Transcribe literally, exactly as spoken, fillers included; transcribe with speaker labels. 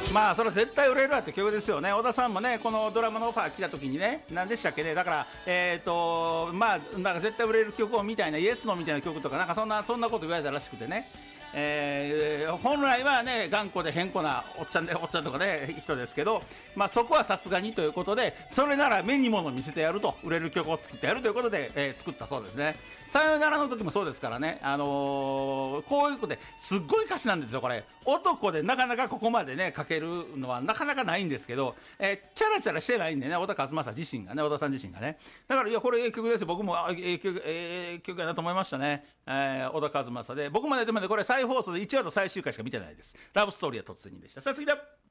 Speaker 1: まあそれは絶対売れるわって曲ですよね。小田さんもねこのドラマのオファー来た時にね、何でしたっけね、だからえっ、ー、とまあなんか絶対売れる曲をみたいな、イエスのみたいな曲とかなんかそんなそんなこと言われたらしくてね、えー、本来はね頑固で変固なおっちゃんでおっちゃんとかね人ですけど、まあそこはさすがにということで、それなら目に物見せてやると、売れる曲を作ってやるということで、えー、作ったそうですね。さよならの時もそうですからね、あのー、こういうことですっごい歌詞なんですよこれ。男でなかなかここまでね書けるのはなかなかないんですけど、えー、チャラチャラしてないんでね、小田和正自身がね、小田さん自身がね、だからいやこれええ曲ですよ、僕もええ曲、ええ曲やなと思いましたね、えー、小田和正で。僕まででもねこれ再放送でいちわと最終回しか見てないです。ラブストーリーは突然にでした。さあ次だ。